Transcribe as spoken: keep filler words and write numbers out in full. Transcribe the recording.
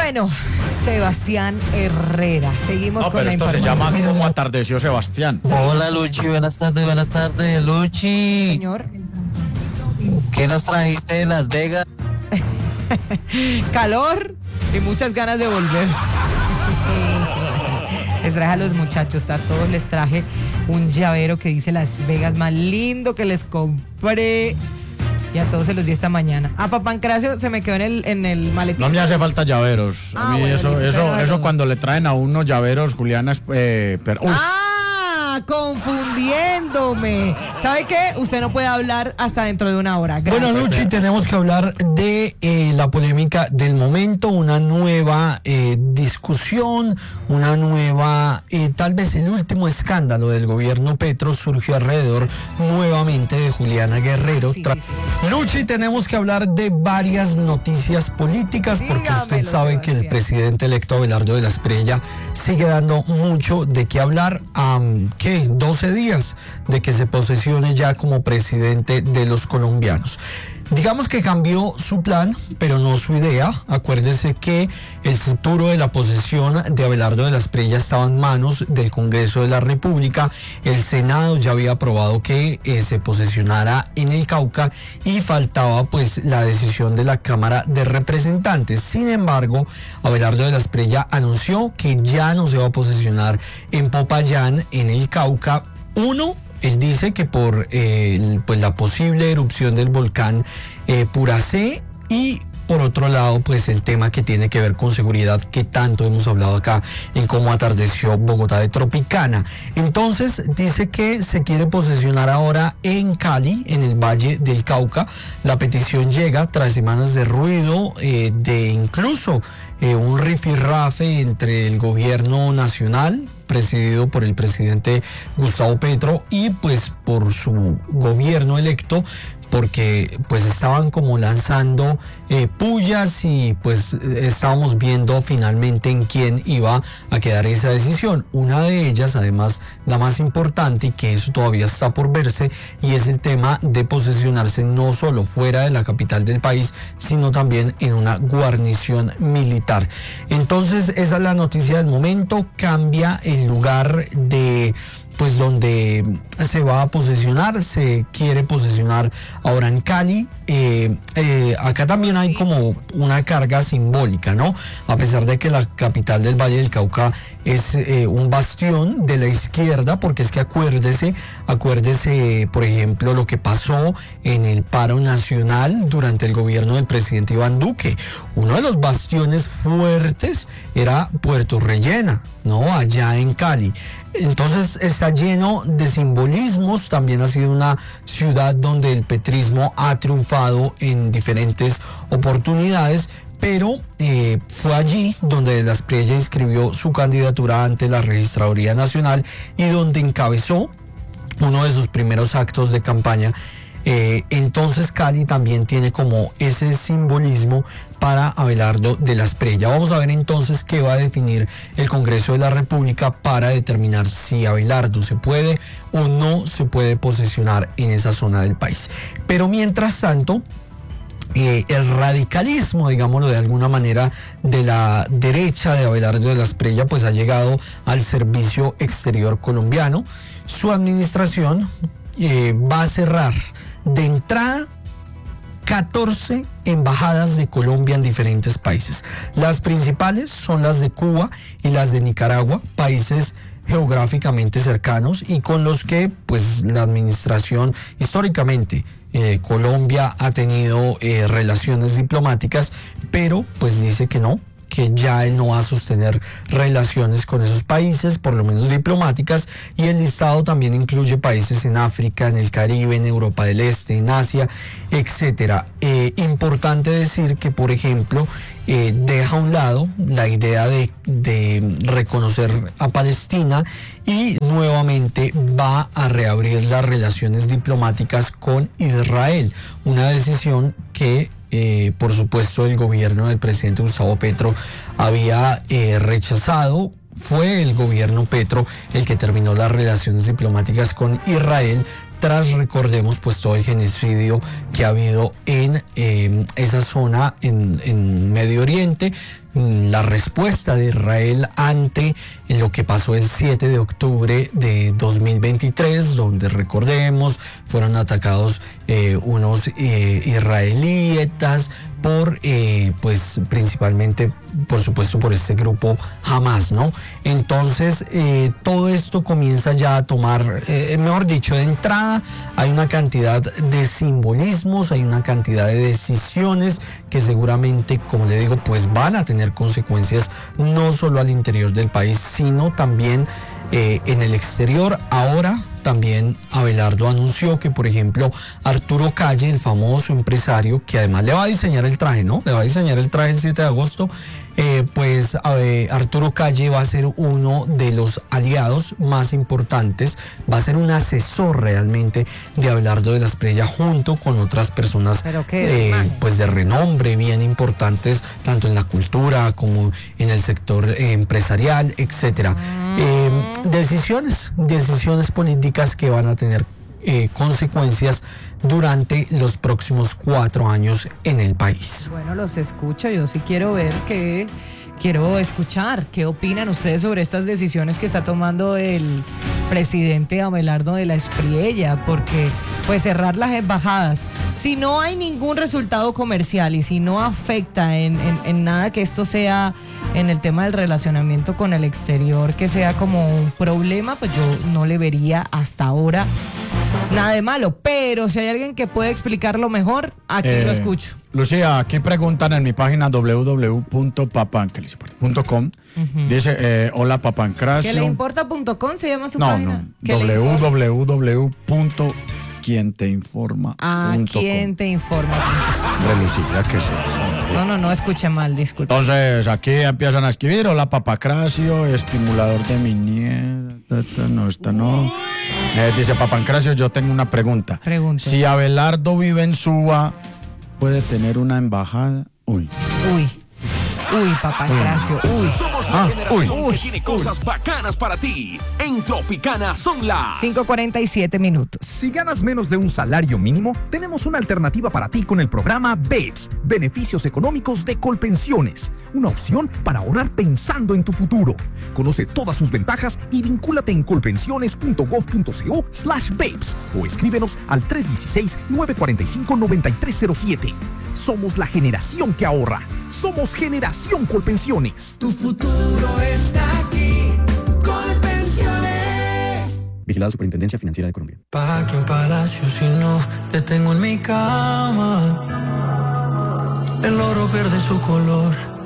Bueno, Sebastián Herrera. Seguimos no, con la información. información. No, pero esto se llama Como atardeció Sebastián. Hola, Luchi, buenas tardes, buenas tardes, Luchi. Señor. ¿Qué nos trajiste de Las Vegas? Calor y muchas ganas de volver. Les traje a los muchachos, a todos les traje un llavero que dice Las Vegas, más lindo que les compré. Y a todos se los di esta mañana. Ah, Papancracio se me quedó en el, en el maletín. No me hace falta llaveros. A ah, mí bueno, eso, listo, eso, claro. eso cuando le traen a uno llaveros, Juliana, es, eh, pero, uy. ¡Ah! Confundiéndome. ¿Sabe qué? Usted no puede hablar hasta dentro de una hora. Gracias. Bueno, Luchi, tenemos que hablar de eh, la polémica del momento, una nueva eh, discusión, una nueva, eh, tal vez el último escándalo del gobierno Petro surgió alrededor nuevamente de Juliana Guerrero. Sí, sí, sí. Luchi, tenemos que hablar de varias noticias políticas porque Dígamelo, usted sabe que el Sebastián. presidente electo Abelardo de la Espriella sigue dando mucho de qué hablar. Um, ¿Qué? doce días de que se posesione ya como presidente de los colombianos. Digamos que cambió su plan, pero no su idea. Acuérdese que el futuro de la posesión de Abelardo de la Espriella estaba en manos del Congreso de la República. El Senado ya había aprobado que eh, se posesionara en el Cauca y faltaba pues la decisión de la Cámara de Representantes. Sin embargo, Abelardo de la Espriella anunció que ya no se va a posesionar en Popayán, en el Cauca. Uno, él dice que por eh, pues la posible erupción del volcán eh, Puracé, y por otro lado pues el tema que tiene que ver con seguridad, que tanto hemos hablado acá en Cómo atardeció Bogotá de Tropicana. Entonces dice que se quiere posesionar ahora en Cali, en el Valle del Cauca. La petición llega tras semanas de ruido, eh, de incluso eh, un rifirrafe entre el gobierno nacional, presidido por el presidente Gustavo Petro, y pues por su gobierno electo, porque pues estaban como lanzando eh, pullas y pues estábamos viendo finalmente en quién iba a quedar esa decisión. Una de ellas, además la más importante, y que eso todavía está por verse, y es el tema de posesionarse no solo fuera de la capital del país, sino también en una guarnición militar. Entonces esa es la noticia del momento. Cambia el lugar de pues donde se va a posesionar, se quiere posesionar ahora en Cali. Eh, eh, acá también hay como una carga simbólica, ¿no? A pesar de que la capital del Valle del Cauca es eh, un bastión de la izquierda, porque es que acuérdese, acuérdese, por ejemplo, lo que pasó en el paro nacional durante el gobierno del presidente Iván Duque. Uno de los bastiones fuertes era Puerto Rellena, ¿no? Allá en Cali. Entonces está lleno de simbolismos. También ha sido una ciudad donde el petrismo ha triunfado en diferentes oportunidades, pero eh, fue allí donde la Espriella inscribió su candidatura ante la Registraduría Nacional y donde encabezó uno de sus primeros actos de campaña. Eh, entonces Cali también tiene como ese simbolismo para Abelardo de la Espriella. Vamos a ver entonces qué va a definir el Congreso de la República para determinar si Abelardo se puede o no se puede posesionar en esa zona del país. Pero mientras tanto, Eh, el radicalismo, digámoslo de alguna manera, de la derecha de Abelardo de la Espriella, pues ha llegado al Servicio Exterior colombiano. Su administración eh, va a cerrar de entrada catorce embajadas de Colombia en diferentes países. Las principales son las de Cuba y las de Nicaragua, países geográficamente cercanos y con los que pues la administración históricamente eh, Colombia ha tenido eh, relaciones diplomáticas, pero pues dice que no, que ya él no va a sostener relaciones con esos países, por lo menos diplomáticas, y el listado también incluye países en África, en el Caribe, en Europa del Este, en Asia, etcétera. Eh, importante decir que, por ejemplo, eh, deja a un lado la idea de, de reconocer a Palestina y nuevamente va a reabrir las relaciones diplomáticas con Israel, una decisión que Eh, por supuesto el gobierno del presidente Gustavo Petro había eh, rechazado. Fue el gobierno Petro el que terminó las relaciones diplomáticas con Israel tras, recordemos, pues todo el genocidio que ha habido en eh, esa zona en, en Medio Oriente, la respuesta de Israel ante lo que pasó el siete de octubre de dos mil veintitrés, donde, recordemos, fueron atacados eh, unos eh, israelíes por, eh, pues principalmente, por supuesto, por este grupo Hamas, ¿no? Entonces, eh, todo esto comienza ya a tomar, eh, mejor dicho, de entrada hay una cantidad de simbolismos, hay una cantidad de decisiones que seguramente, como le digo, pues van a tener consecuencias no solo al interior del país, sino también eh, en el exterior. Ahora también Abelardo anunció que, por ejemplo, Arturo Calle, el famoso empresario, que además le va a diseñar el traje, ¿no? Le va a diseñar el traje el siete de agosto, eh, pues eh, Arturo Calle va a ser uno de los aliados más importantes, va a ser un asesor realmente de Abelardo de la Espriella, junto con otras personas eh, pues de renombre, bien importantes, tanto en la cultura como en el sector eh, empresarial, etcétera. Eh, decisiones, decisiones políticas que van a tener eh, consecuencias durante los próximos cuatro años en el país. Bueno, los escucho, yo sí quiero ver qué, quiero escuchar qué opinan ustedes sobre estas decisiones que está tomando el presidente Abelardo de la Espriella, porque pues cerrar las embajadas, si no hay ningún resultado comercial y si no afecta en, en, en nada que esto sea en el tema del relacionamiento con el exterior, que sea como un problema, pues yo no le vería hasta ahora nada de malo, pero si hay alguien que puede explicarlo mejor, aquí eh, lo escucho. Lucía, aquí preguntan en mi página w w w punto papancracio punto com. Uh-huh. Dice, eh, hola Papancracio. ¿Qué le importa punto com se llama su no, página? No, w w w punto quien te informa. Ah, ¿quién te informa? Lucía, ¿qué es eso? No, no, no escuché mal, disculpe. Entonces, aquí empiezan a escribir, hola Papancracio, estimulador de mi nieta, no, esta no. Eh, dice Papancracio, yo tengo una pregunta. Pregunta. Si Abelardo vive en Suba, ¿puede tener una embajada? Uy. Uy. Uy, Papancracio, uy. Somos la ah, generación uy, que tiene cosas uy. bacanas para ti. En Tropicana son las cinco cuarenta y siete minutos. Si ganas menos de un salario mínimo, tenemos una alternativa para ti con el programa BEPS, Beneficios Económicos de Colpensiones. Una opción para ahorrar pensando en tu futuro. Conoce todas sus ventajas y vincúlate en colpensiones punto gov punto co slash BEPS o escríbenos al tres uno seis, nueve cuatro cinco, nueve tres cero siete. Somos la generación que ahorra. Somos Generación Colpensiones. Tu futuro está aquí. Colpensiones. Vigilado Superintendencia Financiera de Colombia. ¿Pa' qué un palacio si no te tengo en mi cama? El oro pierde su color